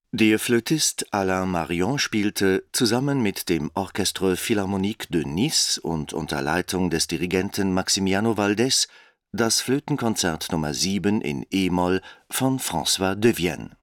Der Flötist Alain Marion spielte zusammen mit dem Orchestre Philharmonique de Nice und unter Leitung des Dirigenten Maximiano Valdes das Flötenkonzert Nr. 7 in e-Moll von François Devienne.